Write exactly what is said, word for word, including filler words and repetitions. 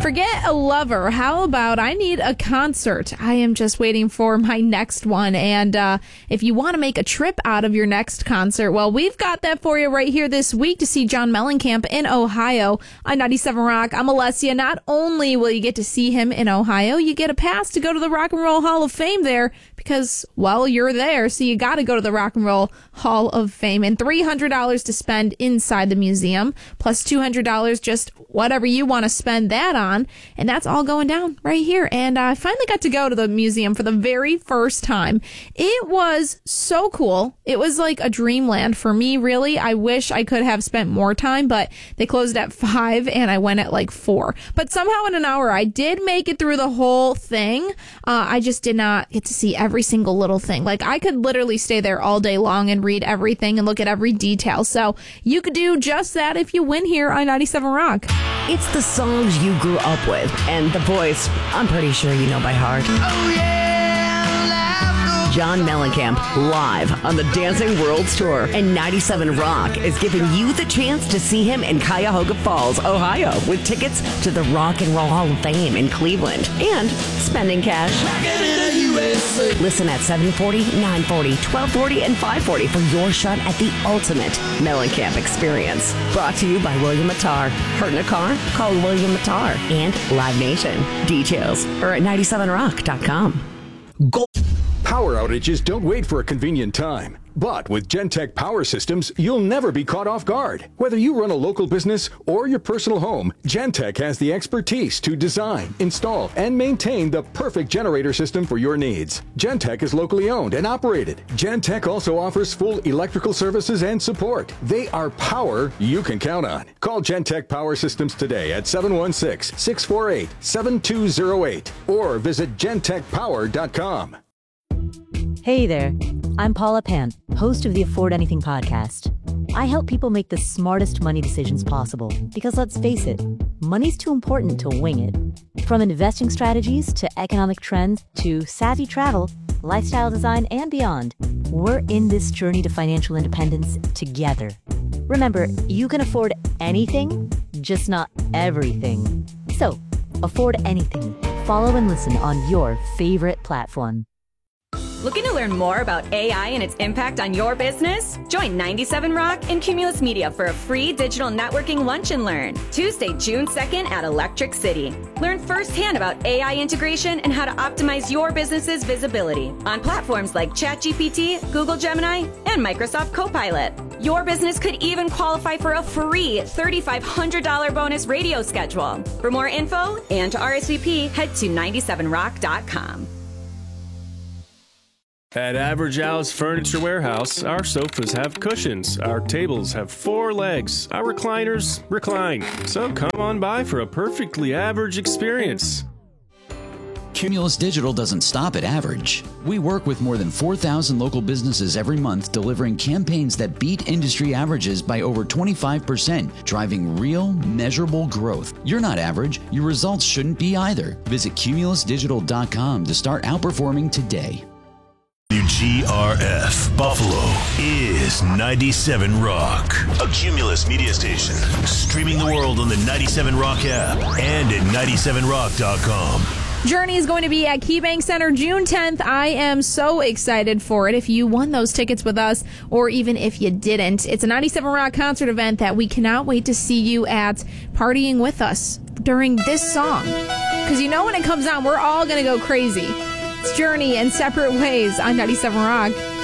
Forget a lover. How about I need a concert? I am just waiting for my next one. And uh, if you want to make a trip out of your next concert, well, we've got that for you right here this week to see John Mellencamp in Ohio on ninety-seven Rock. I'm Alessia. Not only will you get to see him in Ohio, you get a pass to go to the Rock and Roll Hall of Fame there because, well, you're there, so you got to go to the Rock and Roll Hall of Fame. And three hundred dollars to spend inside the museum, plus two hundred dollars just whatever you want to spend that on. And that's all going down right here. And I finally got to go to the museum for the very first time. It was so cool. It was like a dreamland for me, really. I wish I could have spent more time, but they closed at five and I went at like four. But somehow in an hour, I did make it through the whole thing. Uh, I just did not get to see every single little thing. Like, I could literally stay there all day long and read everything and look at every detail. So you could do just that if you win here on ninety-seven Rock. It's the songs you grew up with, and the voice, I'm pretty sure you know by heart. Oh yeah, John Mellencamp, live on the Dancing Worlds Tour. And ninety-seven Rock is giving you the chance to see him in Cuyahoga Falls, Ohio, with tickets to the Rock and Roll Hall of Fame in Cleveland and spending cash. Listen at seven forty, nine forty, twelve forty, and five forty for your shot at the ultimate Mellencamp experience. Brought to you by William Mattar. Hurt in a car? Call William Mattar. And Live Nation. Details are at ninety-seven rock dot com. Go. Power outages don't wait for a convenient time. But with Gentech Power Systems, you'll never be caught off guard. Whether you run a local business or your personal home, Gentech has the expertise to design, install, and maintain the perfect generator system for your needs. Gentech is locally owned and operated. Gentech also offers full electrical services and support. They are power you can count on. Call Gentech Power Systems today at seven one six, six four eight, seven two zero eight or visit gentech power dot com. Hey there, I'm Paula Pant, host of the Afford Anything podcast. I help people make the smartest money decisions possible because, let's face it, money's too important to wing it. From investing strategies to economic trends to savvy travel, lifestyle design, and beyond, we're in this journey to financial independence together. Remember, you can afford anything, just not everything. So, afford anything. Follow and listen on your favorite platform. Looking to learn more about A I and its impact on your business? Join ninety-seven Rock and Cumulus Media for a free digital networking lunch and learn Tuesday, June second at Electric City. Learn firsthand about A I integration and how to optimize your business's visibility on platforms like ChatGPT, Google Gemini, and Microsoft Copilot. Your business could even qualify for a free three thousand five hundred dollars bonus radio schedule. For more info and to R S V P, head to ninety-seven rock dot com. At Average Al's Furniture Warehouse, our sofas have cushions, our tables have four legs, our recliners recline. So come on by for a perfectly average experience. Cumulus Digital doesn't stop at average. We work with more than four thousand local businesses every month, delivering campaigns that beat industry averages by over twenty-five percent, driving real, measurable growth. You're not average. Your results shouldn't be either. Visit cumulus digital dot com to start outperforming today. W G R F Buffalo is ninety-seven Rock, a Cumulus media station, streaming the world on the ninety-seven Rock app and at ninety-seven rock dot com. Journey is going to be at KeyBank Center June tenth. I am so excited for it. If you won those tickets with us, or even if you didn't, it's a ninety-seven Rock concert event that we cannot wait to see you at, partying with us during this song. Because you know when it comes on, we're all going to go crazy. It's Journey and Separate Ways on ninety-seven Rock.